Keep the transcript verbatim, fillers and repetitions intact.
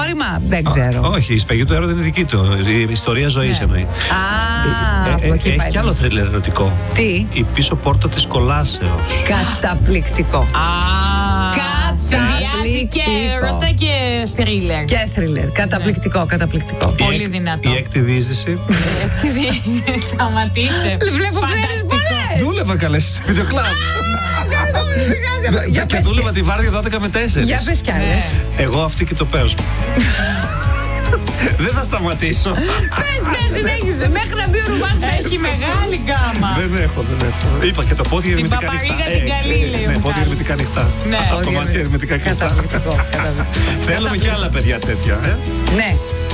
γνώριμα, δεν ξέρω. Ό, όχι, η σφαγή του έρωτα είναι δική του. Η ιστορία ζωής εννοεί. Α, Ε, από ε, εκεί έχει πάει. κι άλλο θρίλερ ερωτικό. Τι? Η πίσω πόρτα της κολάσεως. Καταπληκτικό. Α, συνδυάζει και Καταπληκτικό. έρωτα και θρίλερ. Και θρίλερ. Καταπληκτικό, καταπληκτικό. Η Πολύ εκ- δυνατό. Η έκτη διείσδυση. Σταματήστε. Βλέπω, ξέρεις Φανταστικό. πολλές. Δούλευα καλέ σε βιντεοκλαμπ. Για Και πες δούλευα τη βάρδια δώδεκα με τέσσερα. Για πες κι άλλες. Εγώ αυτή και το παίζω. Δεν θα σταματήσω. Πες, πες, συνέχισε. Μέχρι να μπει ο Ρουβάς πες. Έχει μεγάλη γκάμα. Δεν έχω, δεν έχω. Είπα και το πόδι Την ερμητικά παπαρίγα ανοιχτά. την καλή, λέει ο Ναι, πόδι Μιχάλης. ερμητικά ανοιχτά. Ναι. Από το μάτι ερμητικά κλειστά. Καταπληκτικό. καταπληκτικό. Θέλουμε κι άλλα παιδιά τέτοια. ε. Ναι.